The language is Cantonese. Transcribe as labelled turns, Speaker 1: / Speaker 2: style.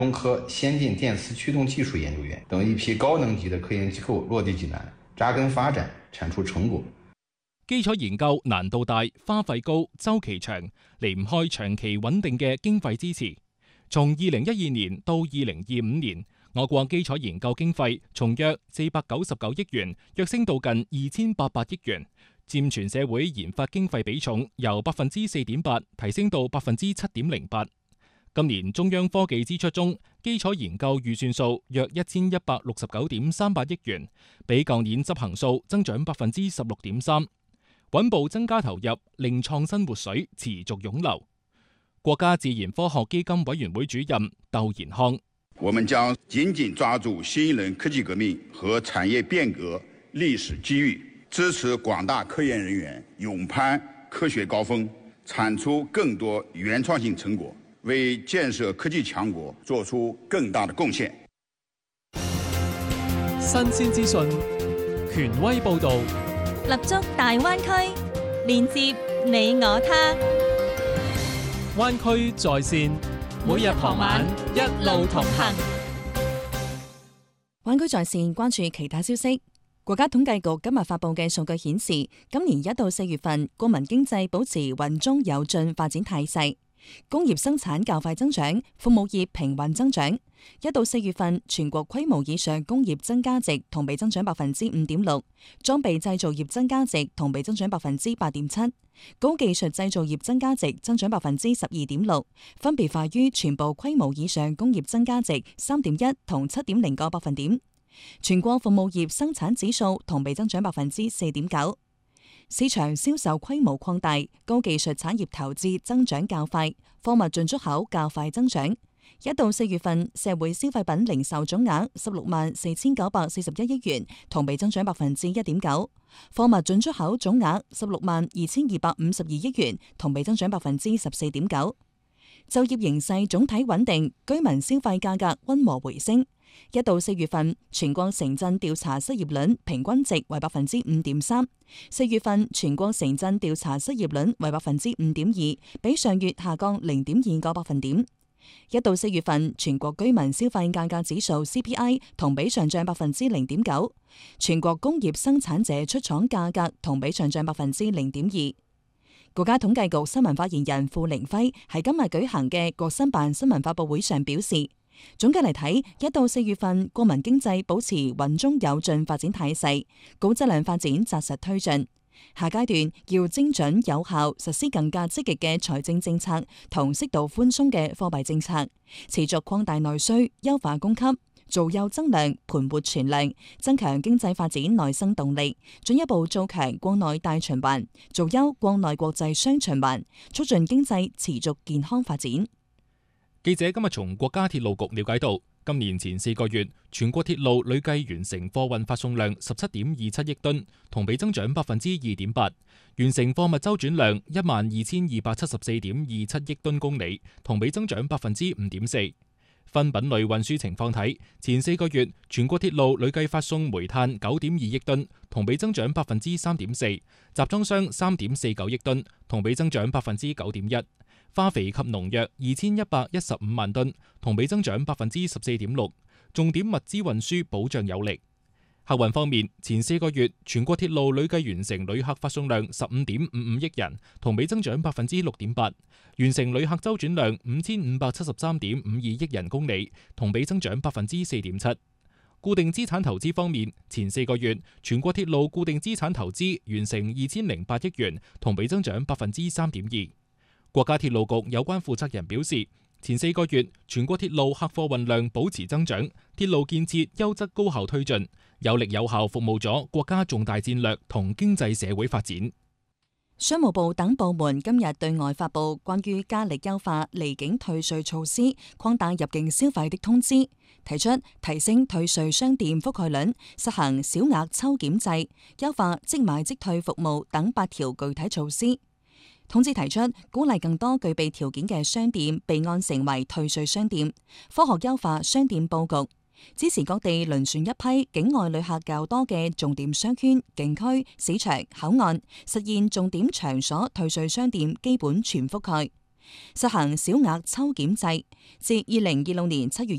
Speaker 1: 中科先進電磁驅動技術研究院等一批高能級的科研機構落地濟南，扎根發展，產出成果。
Speaker 2: 基礎研究難度大、花費高、周期長，離唔開長期穩定嘅經費支持。從2012年到2025年，我國基礎研究經費從約499億元躍升到近2800億元，佔全社會研發經費比重由 4.8% 提升到 7.08%。今年中央科技支出中，基礎研究預算數約1169.38億元，比舊年執行數增長 16.3%。穩步增加投入，令創新活水持續湧流。國家自然科學基金委員會主任竇延康：
Speaker 3: 我們將緊緊抓住新一輪科技革命和產業變革歷史機遇，支持廣大科研人員勇攀科學高峰，產出更多原創性成果，為建設科技強國做出更大的貢獻。
Speaker 4: 新鮮資訊，權威報導。
Speaker 5: 立足大灣區，連接你我他。
Speaker 4: 灣區在線，每日傍晚一路同行。
Speaker 6: 灣區在線關注其他消息。國家統計局今日發布嘅數據顯示，今年1到4月份，國民經濟保持穩中有進發展態勢。工業生產較快增長，服務業平穩增長。1到4月份，全國規模以上工業增加值同比增長 5.6%， 裝備製造業增加值同比增長 8.7%， 高技術製造業增加值增長 12.6%， 分別快於全部規模以上工業增加值 3.1 同 7.0個百分點。全國服務業生產指數同比增長 4.9%。市場銷售規模擴大，高技術產業投資增長較快，貨物進出口較快增長。1到4月份，社會消費品零售總額164941億元，同比增長 1.9%； 貨物進出口總額162252億元，同比增長 14.9%。就業形勢總體穩定，居民消費價格溫和回升。1到4月份，全國城鎮調查失業率平均值為 5.3%， 4月份全國城鎮調查失業率為 5.2%， 比上月下降 0.2個百分點。1到4月份，全國居民消費價格指數 CPI 同比上漲 0.9%， 全國工業生產者出廠價格同比上漲 0.2%。國家統計局新聞發言人傅凌輝喺今日舉行嘅國新辦新聞發佈會上表示，總結嚟睇，1到4月份國民經濟保持穩中有進發展態勢，高質量發展紮實推進。下階段要精準有效實施更加積極嘅財政政策同適度寬鬆嘅貨幣政策，持續擴大內需，優化供給，造優增量，盤活存量，增強經濟發展內生動力，進一步做強國內大循環，做優國內國際雙循環，促進經濟持續健康發展。
Speaker 2: 記者今日從國家鐵路局了解到，今年前4個月，全國鐵路累計完成貨運發送量 17.27 億噸，同比增長 2.8%； 完成貨物周轉量 12,274.27 億噸公里，同比增長 5.4%。分品類運輸情況睇，前4個月全國鐵路累計發送煤炭 9.2 億噸，同比增長 3.4%； 集裝箱 3.49 億噸，同比增長 9.1%；化肥及農藥2115萬噸，同比增長 14.6%， 重點物資運輸保障有力。客運方面，前4個月全國鐵路累計完成旅客發送量 15.55 億人，同比增長 6.8%， 完成旅客周轉量 5,573.52 億人公里，同比增長 4.7%。固定資產投資方面，前4個月全國鐵路固定資產投資完成 2,008 億元，同比增長 3.2%。國家鐵路局有關負責人表示，前4個月全國鐵路客貨運量保持增長，鐵路建設優質高效推進，有力有效服務咗國家重大戰略同經濟社會發展。
Speaker 6: 商務部等部門今日對外發布關於加力優化離境退稅措施、擴大入境消費的通知，提出提升退稅商店覆蓋率、實行小額抽檢制、優化即買即退服務等8條具體措施。通知提出，鼓勵更多具備條件嘅商店備案成為退稅商店，科學優化商店佈局，支持各地輪選一批境外旅客較多嘅重點商圈、景區、市場、口岸，實現重點場所退稅商店基本全覆蓋。實行小額抽檢制，自2026年7月